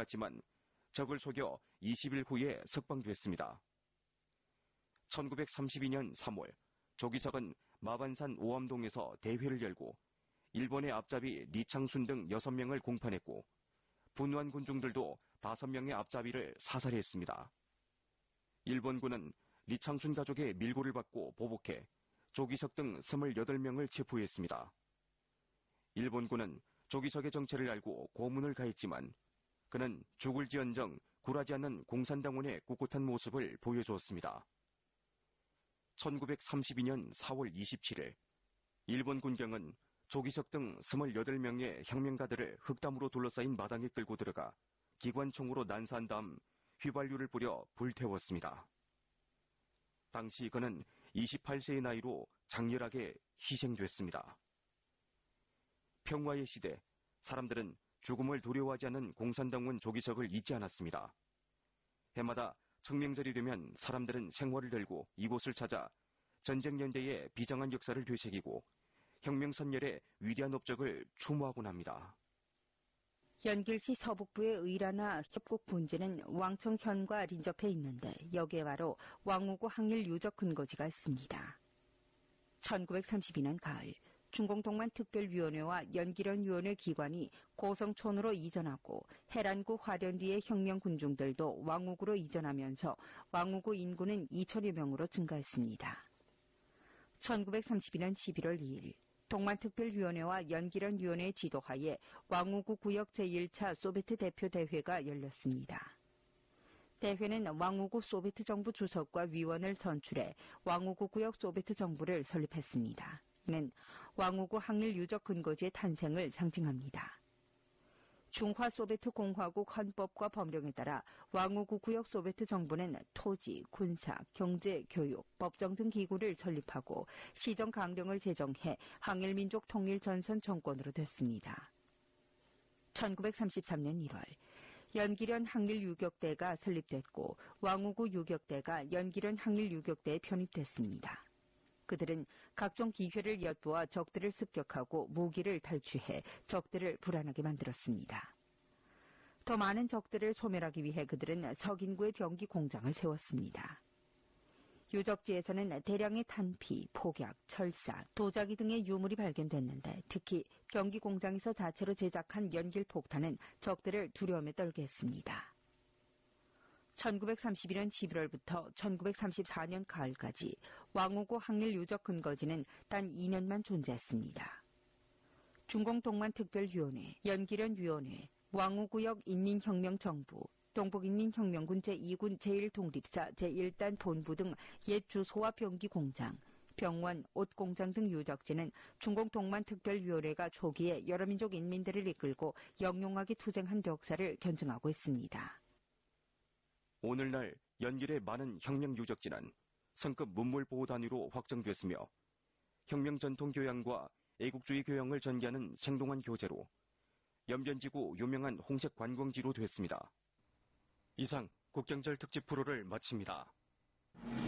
받지만 적을 속여 20일 후에 석방됐습니다. 1932년 3월 조기석은 마반산 오암동에서 대회를 열고 일본의 앞잡이 리창순 등 6명을 공판했고 분노한 군중들도 5명의 앞잡이를 사살했습니다. 일본군은 리창순 가족의 밀고를 받고 보복해 조기석 등 28명을 체포했습니다. 일본군은 조기석의 정체를 알고 고문을 가했지만 그는 죽을지언정 굴하지 않는 공산당원의 꿋꿋한 모습을 보여주었습니다. 1932년 4월 27일 일본 군경은 조기석 등 28명의 혁명가들을 흑담으로 둘러싸인 마당에 끌고 들어가 기관총으로 난사한 다음 휘발유를 뿌려 불태웠습니다. 당시 그는 28세의 나이로 장렬하게 희생됐습니다. 평화의 시대, 사람들은 죽음을 두려워하지 않는 공산당원 조기석을 잊지 않았습니다. 해마다 청명절이 되면 사람들은 생화를 들고 이곳을 찾아 전쟁 연대의 비장한 역사를 되새기고 혁명선열의 위대한 업적을 추모하곤 합니다. 연길시 서북부의 의라나 협곡 분지는 왕청현과 인접해 있는데 여기에 바로 왕우구 항일 유적 근거지가 있습니다. 1932년 가을 중공동만 특별위원회와 연기련위원회 기관이 고성촌으로 이전하고 해란구 화련리의 혁명 군중들도 왕우구로 이전하면서 왕우구 인구는 2천여 명으로 증가했습니다. 1932년 11월 2일 동만특별위원회와 연기련위원회의 지도하에 왕우구 구역 제1차 소비에트 대표대회가 열렸습니다. 대회는 왕우구 소비에트 정부 주석과 위원을 선출해 왕우구 구역 소비에트 정부를 설립했습니다. 이는 왕우구 항일 유적 근거지의 탄생을 상징합니다. 중화 소비에트 공화국 헌법과 법령에 따라 왕우구 구역 소비에트 정부는 토지, 군사, 경제, 교육, 법정 등 기구를 설립하고 시정 강령을 제정해 항일민족 통일 전선 정권으로 됐습니다. 1933년 1월 연기련 항일 유격대가 설립됐고 왕우구 유격대가 연기련 항일 유격대에 편입됐습니다. 그들은 각종 기회를 엿보아 적들을 습격하고 무기를 탈취해 적들을 불안하게 만들었습니다. 더 많은 적들을 소멸하기 위해 그들은 서긴구에 병기 공장을 세웠습니다. 유적지에서는 대량의 탄피, 폭약, 철사, 도자기 등의 유물이 발견됐는데 특히 병기 공장에서 자체로 제작한 연길폭탄은 적들을 두려움에 떨게 했습니다. 1931년 11월부터 1934년 가을까지 왕우구 항일 유적 근거지는 단 2년만 존재했습니다. 중공동만특별위원회, 연기련위원회, 왕우구역 인민혁명정부, 동북인민혁명군 제2군 제1독립사 제1단 본부 등 옛 주소와 병기 공장, 병원, 옷공장 등 유적지는 중공동만특별위원회가 초기에 여러 민족 인민들을 이끌고 영롱하게 투쟁한 역사를 견증하고 있습니다. 오늘날 연길의 많은 혁명 유적지는 성급 문물보호 단위로 확정됐으며 혁명 전통 교양과 애국주의 교양을 전개하는 생동한 교재로 연변지구 유명한 홍색 관광지로 됐습니다. 이상 국경절 특집 프로를 마칩니다.